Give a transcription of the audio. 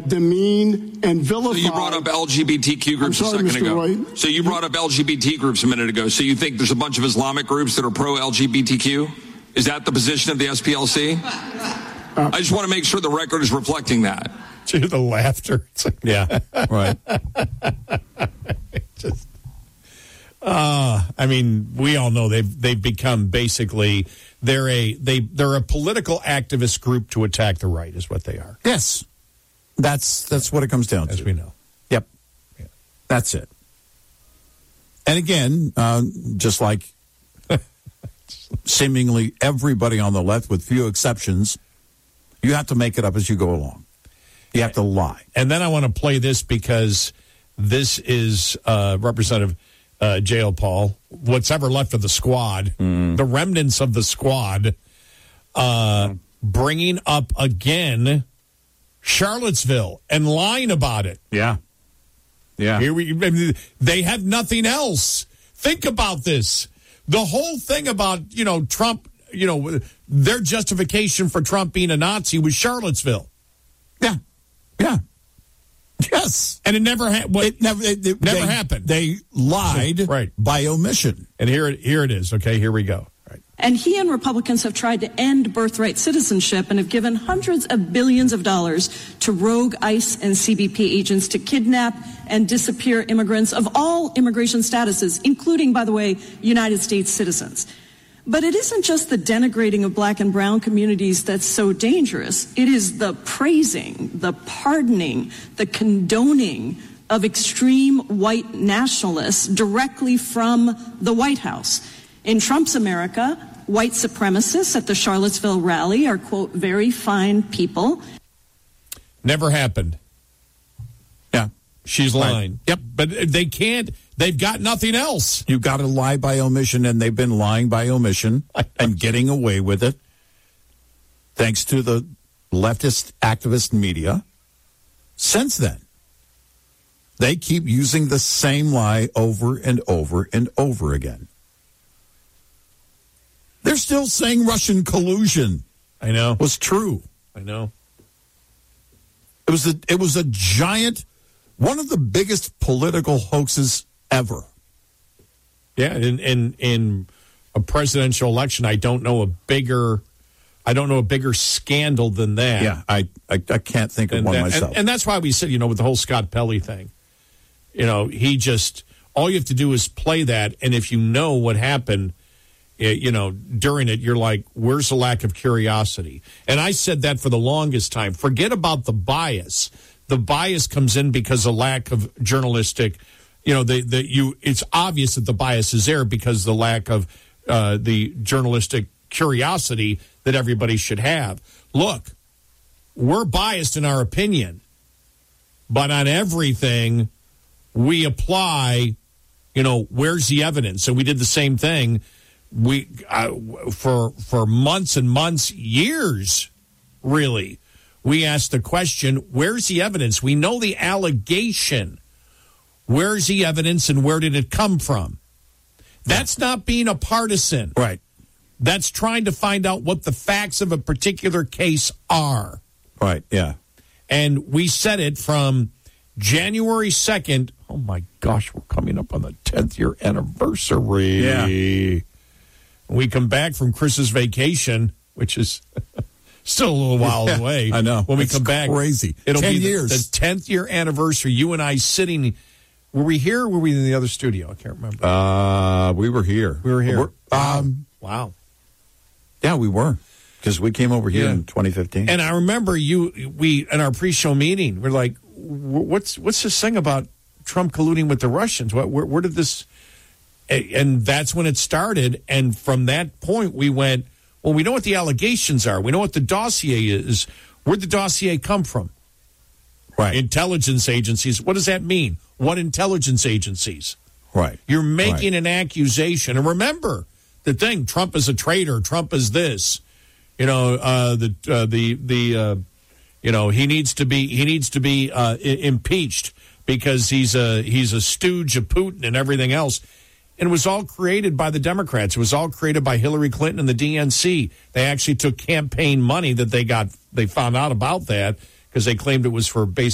demean, and vilify. So you brought up LGBTQ groups a second ago. Roy. So you brought up LGBT groups a minute ago. So you think there's a bunch of Islamic groups that are pro-LGBTQ? Is that the position of the SPLC? I just want to make sure the record is reflecting that. To the laughter. Yeah, right. I mean, we all know they've become basically they're a political activist group to attack the right is what they are. Yes, that's what it comes down to. As we know. Yep, yeah. That's it. And again, just like seemingly everybody on the left, with few exceptions, you have to make it up as you go along. You have to lie. And then I want to play this because this is Representative J.L. Paul, what's ever left of the squad, the remnants of the squad, bringing up again Charlottesville and lying about it. Yeah. Yeah. They have nothing else. Think about this. The whole thing about, Trump, their justification for Trump being a Nazi was Charlottesville. Yeah. Yeah. Yes. And it never happened. Never happened. They lied by omission. And here it is. Okay, here we go. Right. And he and Republicans have tried to end birthright citizenship and have given hundreds of billions of dollars to rogue ICE and CBP agents to kidnap and disappear immigrants of all immigration statuses, including, by the way, United States citizens. But it isn't just the denigrating of black and brown communities that's so dangerous. It is the praising, the pardoning, the condoning of extreme white nationalists directly from the White House. In Trump's America, white supremacists at the Charlottesville rally are, quote, very fine people. Never happened. Yeah. She's lying. Right. Yep. But they can't. They've got nothing else. You got to lie by omission, and they've been lying by omission and getting away with it, thanks to the leftist activist media. Since then, they keep using the same lie over and over and over again. They're still saying Russian collusion. I know. Was true. I know. It was a giant, one of the biggest political hoaxes ever. Yeah, in a presidential election, I don't know a bigger scandal than that. Yeah, I can't think of one myself. And that's why we said, with the whole Scott Pelley thing, he just, all you have to do is play that, and if you know what happened, during it, you're like, where's the lack of curiosity? And I said that for the longest time. Forget about the bias. The bias comes in because of lack of journalistic, it's obvious that the bias is there because the lack of the journalistic curiosity that everybody should have. Look, we're biased in our opinion, but on everything we apply, where's the evidence? And we did the same thing. We for months and months, years, really, we asked the question, where's the evidence? We know the allegation. Where's the evidence and where did it come from? That's not being a partisan. Right. That's trying to find out what the facts of a particular case are. Right, yeah. And we said it from January 2nd. Oh, my gosh, we're coming up on the 10th year anniversary. Yeah. We come back from Chris's vacation, which is still a little while away. I know. When we come back, crazy. It'll 10 be years. The 10th year anniversary. You and I sitting. Were we here or were we in the other studio? I can't remember. We were here. We were here. Wow. Yeah, we were. Because we came over here in 2015. And I remember we in our pre-show meeting, we're like, what's this thing about Trump colluding with the Russians? Where did this... And that's when it started. And from that point, we went, well, we know what the allegations are. We know what the dossier is. Where'd the dossier come from? Right. Intelligence agencies. What does that mean? What intelligence agencies? Right. You're making an accusation. And remember the thing, Trump is a traitor. Trump is this. He needs to be impeached because he's a stooge of Putin and everything else. And it was all created by the Democrats. It was all created by Hillary Clinton and the DNC. They actually took campaign money that they found out about that because they claimed it was for